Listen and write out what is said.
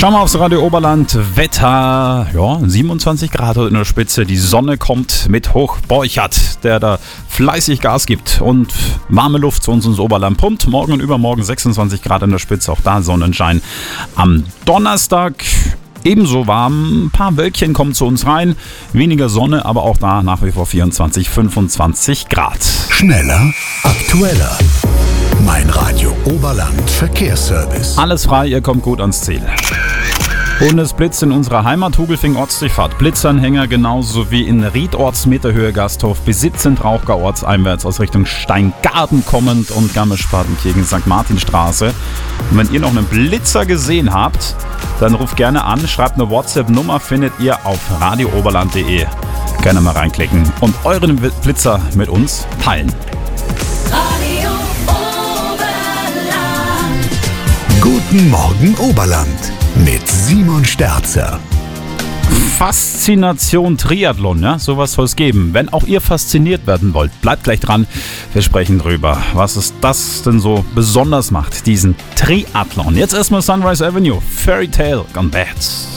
Schauen wir aufs Radio Oberland. Wetter, 27 Grad in der Spitze. Die Sonne kommt mit Hochborchert, der da fleißig Gas gibt. Und warme Luft zu uns ins Oberland pumpt. Morgen und übermorgen 26 Grad in der Spitze. Auch da Sonnenschein. Am Donnerstag ebenso warm. Ein paar Wölkchen kommen zu uns rein. Weniger Sonne, aber auch da nach wie vor 24, 25 Grad. Schneller, aktueller. Mein Radio Oberland Verkehrsservice. Alles frei, ihr kommt gut ans Ziel. Bundesblitz in unserer Heimat Hugelfing-Ortsdurchfahrt. Blitzanhänger genauso wie in Riedorts Meterhöhe Gasthof bis 17 Rauchgau ortseinwärts aus Richtung Steingarten kommend und Garmisch-Partenkirchen St. Martinstraße. Und wenn ihr noch einen Blitzer gesehen habt, dann ruft gerne an, schreibt eine WhatsApp-Nummer, findet ihr auf radiooberland.de. Gerne mal reinklicken und euren Blitzer mit uns teilen. Radio Oberland. Guten Morgen Oberland mit Simon Sterzer. Faszination Triathlon, ja, sowas soll es geben. Wenn auch ihr fasziniert werden wollt, bleibt gleich dran. Wir sprechen drüber, was es das denn so besonders macht, diesen Triathlon. Jetzt erstmal Sunrise Avenue, Fairy Tale Gone Bad.